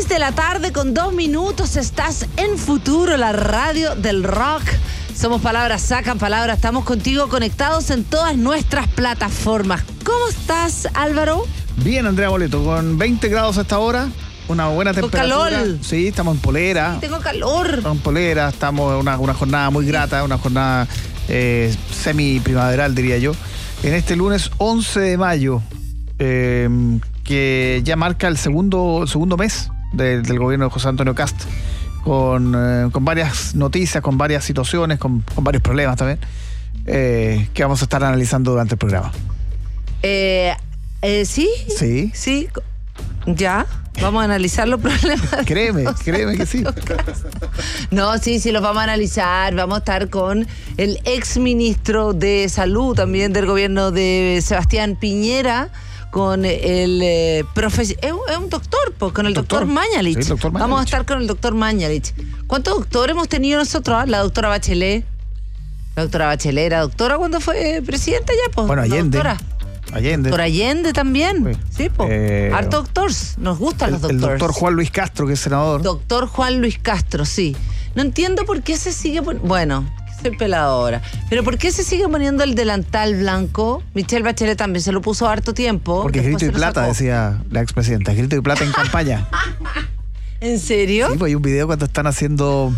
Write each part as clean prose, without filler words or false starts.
6 de la tarde con 2 minutos. Estás en Futuro, la radio del rock. Somos Palabras Sacan Palabras. Estamos contigo conectados en todas nuestras plataformas. ¿Cómo estás, Álvaro? Bien, Andrea Boleto, con 20 grados hasta ahora. Una buena temperatura. Con calor. Sí, estamos en polera. Sí, tengo calor. Estamos en polera, estamos en una jornada muy grata, una jornada semi-primaveral, diría yo. En este lunes 11 de mayo, que ya marca el segundo mes del gobierno de José Antonio Kast, con varias noticias, con varias situaciones, con varios problemas también, que vamos a estar analizando durante el programa. ¿Sí? Sí. Sí. ¿Ya? Vamos a analizar los problemas. Créeme que sí. No, sí, los vamos a analizar. Vamos a estar con el exministro de Salud también del gobierno de Sebastián Piñera, con el es un doctor, pues, con el doctor Mañalich. Sí, doctor Mañalich. Vamos a estar con el doctor Mañalich. ¿Cuántos doctores hemos tenido nosotros? La doctora Bachelet. La doctora Bachelet era doctora cuando fue presidenta ya, pues. Bueno, Allende. Doctor Allende también. Sí, pues. Harto doctores. Nos gustan los doctores. El doctor Juan Luis Castro, que es senador. Doctor Juan Luis Castro, sí. No entiendo por qué se sigue poniendo. Bueno, soy peladora. Pero ¿por qué se sigue poniendo el delantal blanco? Michelle Bachelet también se lo puso harto tiempo. Porque grito y plata, decía la expresidenta. Grito y plata en campaña. ¿En serio? Sí, pues hay un video cuando están haciendo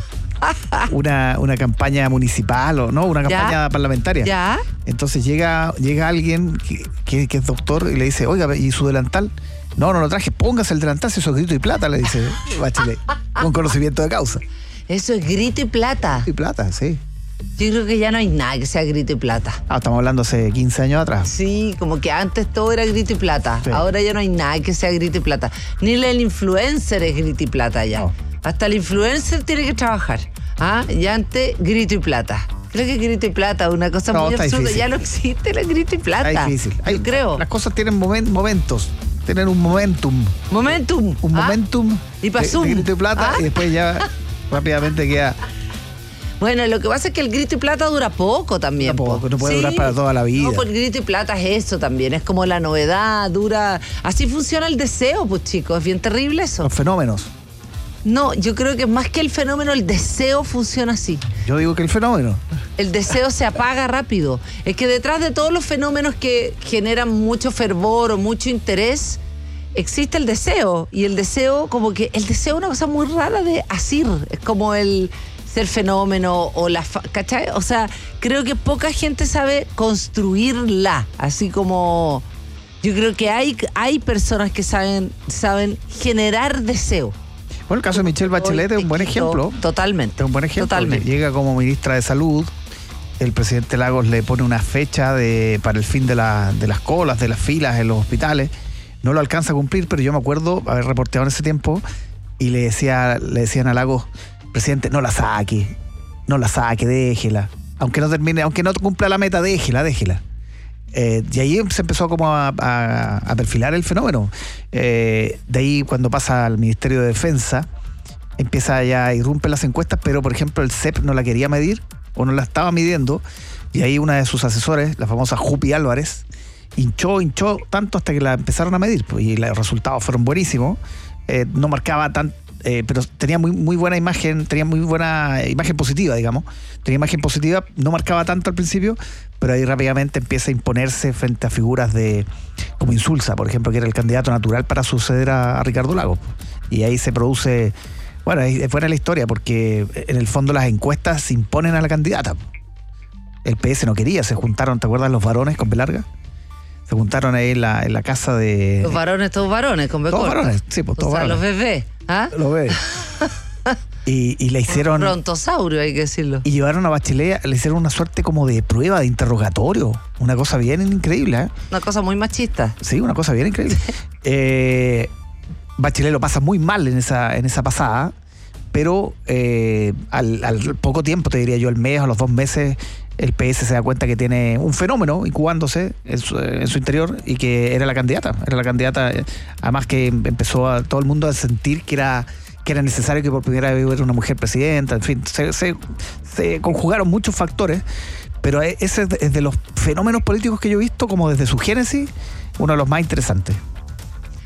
una campaña municipal o no, una campaña parlamentaria. ¿Ya? Entonces llega alguien que es doctor y le dice, oiga, ¿y su delantal? No lo traje, póngase el delantal, si eso es grito y plata, le dice Bachelet, con conocimiento de causa. Eso es grito y plata. Grito y plata, sí. Yo creo que ya no hay nada que sea grito y plata. Estamos hablando hace 15 años atrás. Sí, como que antes todo era grito y plata. Sí. Ahora ya no hay nada que sea grito y plata. Ni el influencer es grito y plata ya. No. Hasta el influencer tiene que trabajar. Y antes grito y plata. Creo que grito y plata es una cosa muy absurda. Difícil. Ya no existe el grito y plata. Está difícil. Creo. Las cosas tienen momentos. Tienen un momentum. Momentum. Un momentum y pasó de grito y plata y después ya rápidamente queda. Bueno, lo que pasa es que el grito y plata dura poco también. No puede durar para toda la vida. No, pues el grito y plata es eso también. Es como la novedad, dura. Así funciona el deseo, pues chicos. Es bien terrible eso. Los fenómenos. No, yo creo que más que el fenómeno, el deseo funciona así. Yo digo que el fenómeno. El deseo se apaga rápido. Es que detrás de todos los fenómenos que generan mucho fervor o mucho interés, existe el deseo. Y el deseo, como que el deseo es una cosa muy rara de asir. Es como el ser fenómeno o la... ¿Cachai? O sea, creo que poca gente sabe construirla. Así como... Yo creo que hay personas que saben generar deseo. Bueno, el caso de Michelle Bachelet es un buen ejemplo. Totalmente. Es un buen ejemplo. Totalmente. Llega como ministra de Salud. El presidente Lagos le pone una fecha para el fin de las colas, de las filas en los hospitales. No lo alcanza a cumplir, pero yo me acuerdo haber reporteado en ese tiempo y le decían a Lagos, presidente, no la saque, déjela. Aunque no cumpla la meta, déjela. Y ahí se empezó como a perfilar el fenómeno. De ahí, cuando pasa al Ministerio de Defensa, irrumpen las encuestas, pero por ejemplo el CEP no la quería medir o no la estaba midiendo, y ahí una de sus asesores, la famosa Jupi Álvarez, hinchó tanto hasta que la empezaron a medir, y los resultados fueron buenísimos. No marcaba tan, pero tenía muy buena imagen, positiva, digamos. Tenía imagen positiva, no marcaba tanto al principio, pero ahí rápidamente empieza a imponerse frente a figuras como Insulza, por ejemplo, que era el candidato natural para suceder a Ricardo Lagos. Y ahí se produce, bueno, es buena la historia, porque en el fondo las encuestas se imponen a la candidata. El PS no quería, se juntaron, ¿te acuerdas los varones con B larga? Se juntaron ahí en la casa de... Los varones, todos varones, con B corta. Todos varones, sí, pues todos varones. Los bebés, Los bebés. Y le hicieron... Brontosaurio, hay que decirlo. Y llevaron a Bachelet, le hicieron una suerte como de prueba, de interrogatorio. Una cosa bien increíble, Una cosa muy machista. Sí, una cosa bien increíble. Bachelet lo pasa muy mal en esa pasada, pero al poco tiempo, te diría yo, al mes o a los 2 meses, el PS se da cuenta que tiene un fenómeno incubándose en su interior y que era la candidata. Además que empezó todo el mundo a sentir que era necesario que por primera vez hubiera una mujer presidenta. En fin, se conjugaron muchos factores, pero ese es de los fenómenos políticos que yo he visto, como desde su génesis, uno de los más interesantes.